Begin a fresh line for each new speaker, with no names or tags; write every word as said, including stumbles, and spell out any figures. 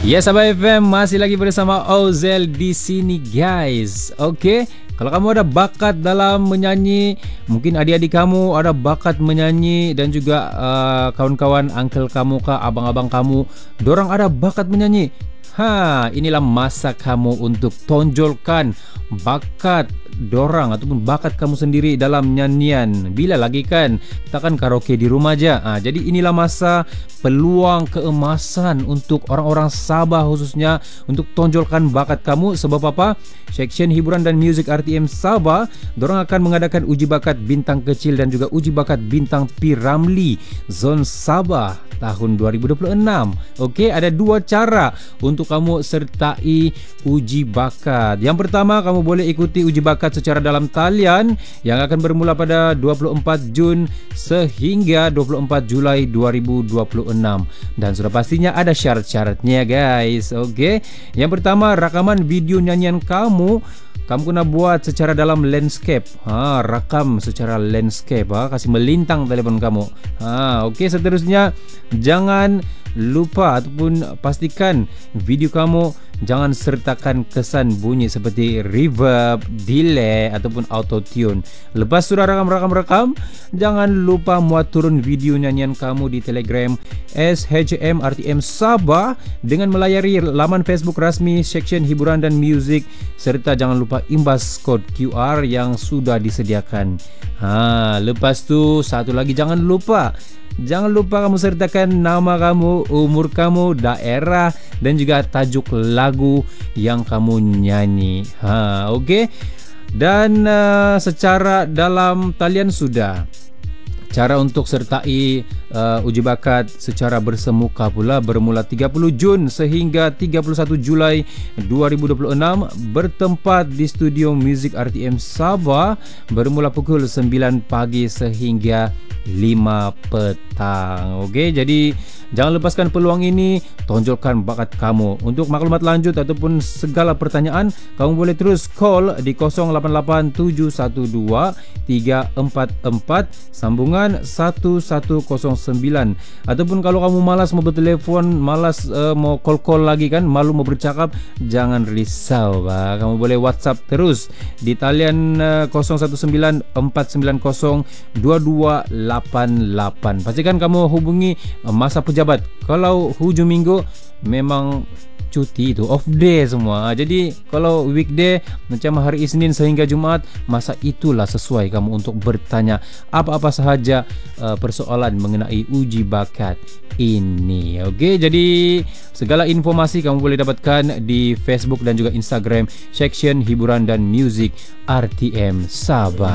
Ya, Sabah F M masih lagi bersama Ozel di sini guys. Oke, kalau kamu ada bakat dalam menyanyi, mungkin adik-adik kamu ada bakat menyanyi dan juga uh, kawan-kawan, uncle kamu kah, abang-abang kamu, dorang ada bakat menyanyi. Ha, inilah masa kamu untuk tonjolkan bakat dorang ataupun bakat kamu sendiri dalam nyanyian. Bila lagi kan, kita kan karaoke di rumah aja. Ha, jadi inilah masa peluang keemasan untuk orang-orang Sabah khususnya untuk tonjolkan bakat kamu. Sebab apa? Section Hiburan dan Music R T M Sabah, dorang akan mengadakan uji bakat bintang kecil dan juga uji bakat bintang P. Ramlee Zon Sabah tahun dua ribu dua puluh enam. Okey, ada dua cara untuk kamu sertai uji bakat. Yang pertama, kamu boleh ikuti uji bakat secara dalam talian yang akan bermula pada dua puluh empat Jun sehingga dua puluh empat Julai dua ribu dua puluh enam. Dan sudah pastinya ada syarat-syaratnya guys. Okey, yang pertama, rakaman video nyanyian kamu Kamu kena buat secara dalam landscape. Ha, rakam secara landscape. Ha, kasih melintang telefon kamu. Ha, okey, seterusnya jangan lupa ataupun pastikan video kamu jangan sertakan kesan bunyi seperti reverb, delay ataupun auto tune. Lepas sudah rakam-rakam-rakam, jangan lupa muat turun video nyanyian kamu di Telegram S H M R T M Sabah dengan melayari laman Facebook rasmi Section Hiburan dan Music, serta jangan lupa imbas kod Q R yang sudah disediakan. Ha, lepas tu satu lagi, jangan lupa Jangan lupa kamu sertakan nama kamu, umur kamu, daerah dan juga tajuk lagu yang kamu nyanyi. Ha, okey. Dan uh, secara dalam talian sudah. Cara untuk sertai uh, uji bakat secara bersemuka pula bermula tiga puluh Jun sehingga tiga puluh satu Julai dua ribu dua puluh enam, bertempat di Studio Music R T M Sabah, bermula pukul sembilan pagi sehingga lima petang. Okey, jadi jangan lepaskan peluang ini, tonjolkan bakat kamu. Untuk maklumat lanjut ataupun segala pertanyaan, kamu boleh terus call di kosong lapan lapan tujuh satu dua tiga empat empat sambungan satu satu kosong sembilan. Ataupun kalau kamu malas mau bertelefon, malas uh, mau call-call lagi kan, malu mau bercakap, jangan risau, bah. Kamu boleh WhatsApp terus di talian uh, kosong satu sembilan empat sembilan kosong dua dua lapan lapan. Pastikan kamu hubungi uh, masa pejabat. Kalau hujung minggu memang cuti, itu off day semua. Jadi kalau weekday macam hari Isnin sehingga Jumaat, masa itulah sesuai kamu untuk bertanya apa-apa sahaja uh, persoalan mengenai uji bakat ini. Okey, jadi segala informasi kamu boleh dapatkan di Facebook dan juga Instagram Section Hiburan dan Music R T M Sabah.